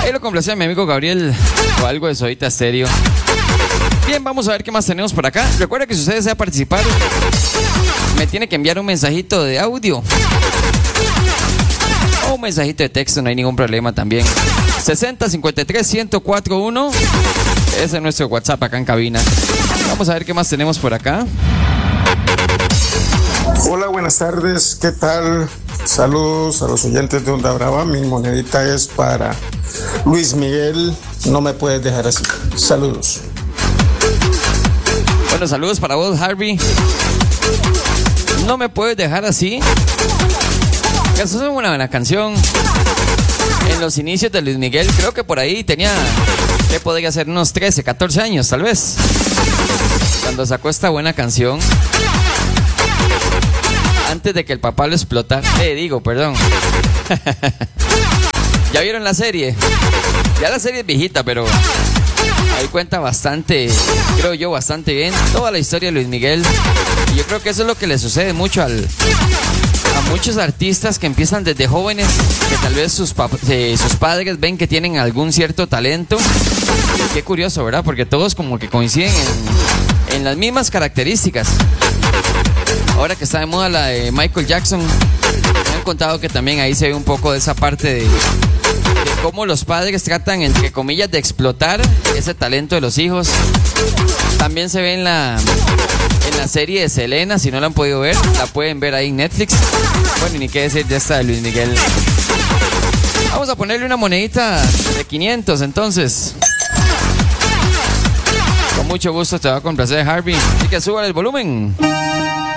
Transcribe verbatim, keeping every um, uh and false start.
Ahí lo complacía mi amigo Gabriel o algo de Sodita Stereo. Bien, vamos a ver qué más tenemos por acá. Recuerda que si usted desea participar, me tiene que enviar un mensajito de audio o un mensajito de texto, no hay ningún problema también. sesenta cincuenta y tres ciento cuatro uno. Ese es nuestro WhatsApp acá en cabina. Vamos a ver qué más tenemos por acá. Hola, buenas tardes, ¿qué tal? Saludos a los oyentes de Onda Brava. Mi monedita es para Luis Miguel. No me puedes dejar así. Saludos. Bueno, saludos para vos, Harvey. No me puedes dejar así. Esa es una buena canción. En los inicios de Luis Miguel, creo que por ahí tenía, que podría ser unos trece, catorce años, tal vez, cuando sacó esta buena canción. Antes de que el papá lo explotara. Eh, digo, perdón. ¿Ya vieron la serie? Ya la serie es viejita, pero ahí cuenta bastante, creo yo, bastante bien toda la historia de Luis Miguel. Y yo creo que eso es lo que le sucede mucho al, a muchos artistas que empiezan desde jóvenes, que tal vez sus, pap eh, sus padres ven que tienen algún cierto talento. Y qué curioso, ¿verdad? Porque todos como que coinciden en, en las mismas características. Ahora que está de moda la de Michael Jackson, me han contado que también ahí se ve un poco de esa parte de, de cómo los padres tratan, entre comillas, de explotar ese talento de los hijos. También se ve en la, en la serie de Selena, si no la han podido ver, la pueden ver ahí en Netflix. Bueno, y ni qué decir de esta de Luis Miguel. Vamos a ponerle una monedita de quinientos entonces. Con mucho gusto te va a complacer, Harvey. Así que suba el volumen.